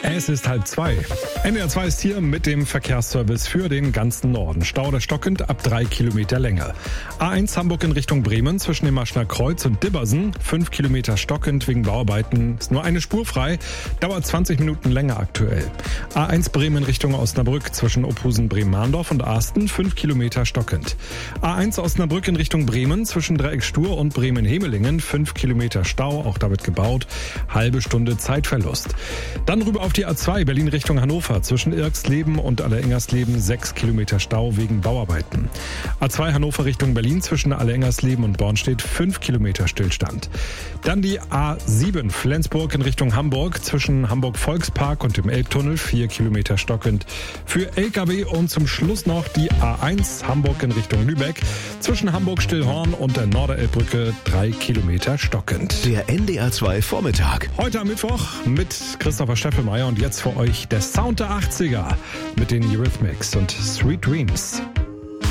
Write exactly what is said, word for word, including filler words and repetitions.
Es ist halb zwei. N D R zwei ist hier mit dem Verkehrsservice für den ganzen Norden. Stau oder stockend ab drei Kilometer Länge. A eins Hamburg in Richtung Bremen zwischen dem Maschner Kreuz und Dibbersen. fünf Kilometer stockend wegen Bauarbeiten. Ist nur eine Spur frei. Dauert zwanzig Minuten länger aktuell. A eins Bremen Richtung Osnabrück zwischen Ophusen Bremen-Mahndorf und Arsten. fünf Kilometer stockend. A eins Osnabrück in Richtung Bremen zwischen Dreieck Stur und Bremen-Hemelingen. fünf Kilometer Stau. Auch da wird gebaut. Halbe Stunde Zeitverlust. Dann rüber auf die A zwei Berlin Richtung Hannover zwischen Irksleben und Allerengersleben sechs Kilometer Stau wegen Bauarbeiten. A zwei Hannover Richtung Berlin zwischen Allerengersleben und Bornstedt fünf Kilometer Stillstand. Dann die A sieben Flensburg in Richtung Hamburg zwischen Hamburg Volkspark und dem Elbtunnel vier Kilometer stockend für L K W und zum Schluss noch die A eins Hamburg in Richtung Lübeck zwischen Hamburg-Stillhorn und der Norderelbbrücke drei Kilometer stockend. Der N D R zwei Vormittag. Heute am Mittwoch mit Christopher Steffelmeier und jetzt für euch der Sound der achtziger mit den Eurythmics und Sweet Dreams.